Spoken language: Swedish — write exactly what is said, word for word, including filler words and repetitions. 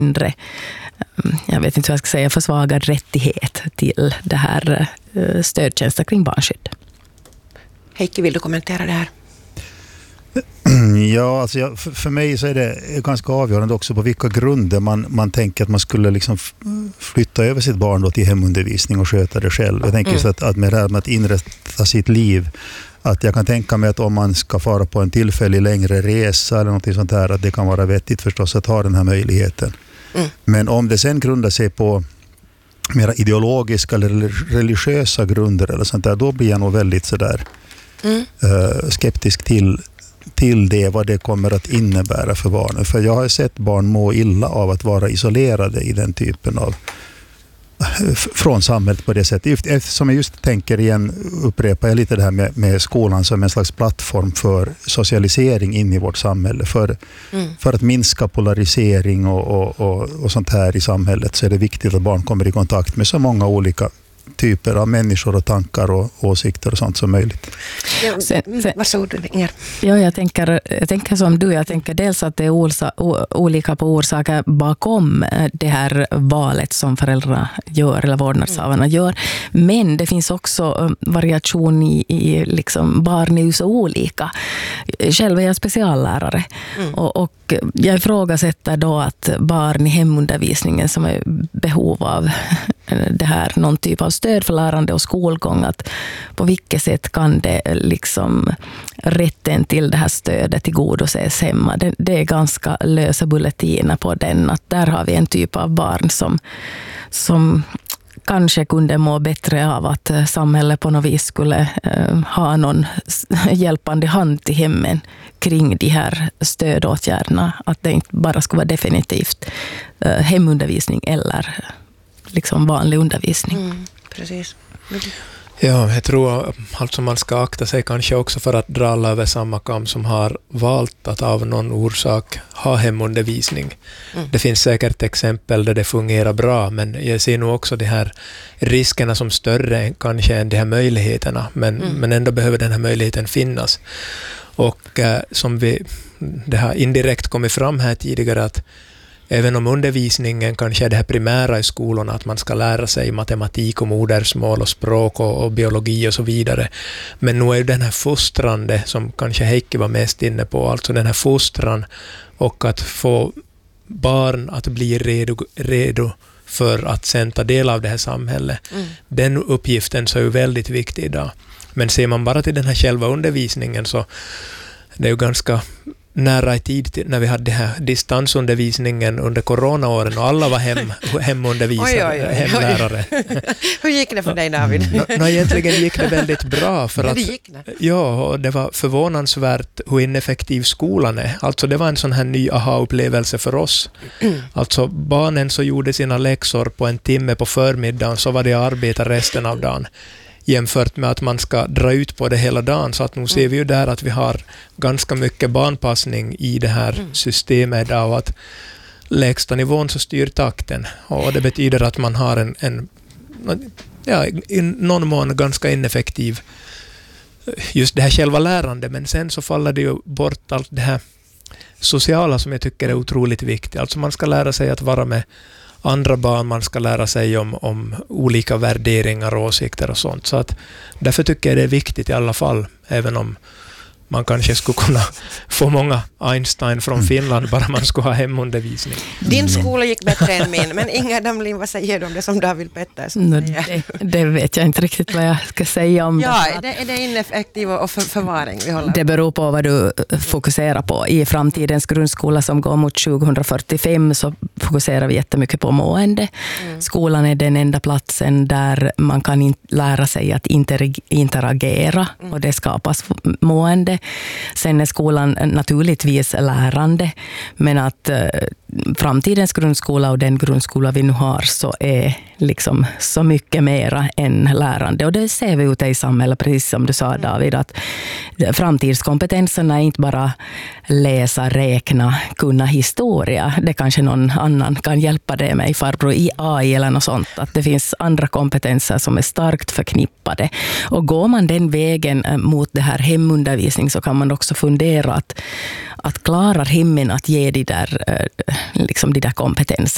mindre, jag vet inte hur jag ska säga, försvagad rättighet till det här stödtjänster kring barnskydd. Heikki, vill du kommentera det här? Ja, alltså jag, för, för mig så är det ganska avgörande också på vilka grunder man, man tänker att man skulle liksom flytta över sitt barn då till hemundervisning och sköta det själv. Jag tänker mm. så att, att med det här med att inrätta sitt liv, att jag kan tänka mig att om man ska fara på en tillfällig längre resa eller något sånt här, att det kan vara vettigt förstås att ha den här möjligheten. Mm. Men om det sen grundar sig på mera ideologiska eller religiösa grunder eller sånt där, då blir jag nog väldigt sådär mm. uh, skeptisk till till det, vad det kommer att innebära för barnen. För jag har sett barn må illa av att vara isolerade i den typen av från samhället på det sättet. Eftersom jag just tänker igen, upprepar jag lite det här med, med skolan som en slags plattform för socialisering in i vårt samhälle. För, mm. för att minska polarisering och, och, och, och sånt här i samhället, så är det viktigt att barn kommer i kontakt med så många olika typer av människor och tankar och åsikter och sånt som möjligt. Ja, sen, sen, varsågod, Inger. Ja, jag tänker, jag tänker som du, jag tänker dels att det är olsa, o, olika på orsaker bakom det här valet som föräldrar gör eller vårdnadshavarna gör. Men det finns också variation i, i liksom barn är ju så olika. Själv är jag speciallärare mm. och, och jag ifrågasätter då att barn i hemundervisningen som är behov av det här, någon typ av stöd för lärande och skolgång, att på vilket sätt kan det liksom rätten till det här stödet tillgodoses hemma. Det, det är ganska lösa bulletiner på den, att där har vi en typ av barn som, som kanske kunde må bättre av att samhället på något vis skulle eh, ha någon hjälpande hand till hemmen kring de här stödåtgärderna. Att det inte bara skulle vara definitivt eh, hemundervisning eller liksom vanlig undervisning. Mm, precis. Mm. Ja, jag tror alltså man ska akta sig kanske också för att dra alla över samma kam som har valt att av någon orsak ha hemundervisning. Mm. Det finns säkert exempel där det fungerar bra, men jag ser nog också de här riskerna som större kanske än de här möjligheterna, men, mm. men ändå behöver den här möjligheten finnas. Och eh, som vi, det har indirekt kommit fram här tidigare, att även om undervisningen kanske är det här primära i skolorna, att man ska lära sig matematik och modersmål och språk och, och biologi och så vidare. Men nu är ju den här fostrande, som kanske Heikki var mest inne på, alltså den här fostran och att få barn att bli redo, redo för att sen ta del av det här samhället. Mm. Den uppgiften så är ju väldigt viktig idag. Men ser man bara till den här själva undervisningen, så det är ju ganska nära i tid till, när vi hade här distansundervisningen under coronaåren och alla var hem, hemundervisare, oj, oj, oj, hemlärare. Hur gick det för dig, David? Mm. No, no, egentligen gick det väldigt bra. För att, det gick det. Ja, och det var förvånansvärt hur ineffektiv skolan är. Alltså det var en sån här ny aha-upplevelse för oss. Mm. Alltså barnen så gjorde sina läxor på en timme på förmiddagen, så var det arbeta resten av dagen. Jämfört med att man ska dra ut på det hela dagen, så att nu ser vi ju där att vi har ganska mycket barnpassning i det här mm. systemet av att lägsta nivån så styr takten, och det betyder att man har en, en ja, i någon mån ganska ineffektiv just det här själva lärande, men sen så faller det ju bort allt det här sociala som jag tycker är otroligt viktigt. Alltså man ska lära sig att vara med andra barn, man ska lära sig om, om olika värderingar och åsikter och sånt. Så att därför tycker jag det är viktigt i alla fall, även om man kanske skulle kunna få många Einstein från Finland bara man skulle ha hemundervisning. Din skola gick bättre än min, men Inger Damlin, vad säger du om det som David Pettersson no, det, det vet jag inte riktigt vad jag ska säga om. Ja, det. Är det ineffektiv och för, förvaring vi håller? Det beror på vad du fokuserar på. I framtidens grundskola som går mot tjugohundrafyrtiofem så fokuserar vi jättemycket på mående. Mm. Skolan är den enda platsen där man kan in, lära sig att interag- interagera mm. och det skapas mående. Sen är skolan naturligtvis lärande, men att eh, framtidens grundskola och den grundskola vi nu har så är liksom så mycket mera än lärande. Och det ser vi ute i samhället, precis som du sa, David, att framtidskompetenserna är inte bara läsa, räkna, kunna historia. Det kanske någon annan kan hjälpa dig med i farbror i A I eller något sånt. Att det finns andra kompetenser som är starkt förknippade. Och går man den vägen mot det här hemundervisning så kan man också fundera att, att klarar hemmen att ge de där, liksom de där kompetenserna.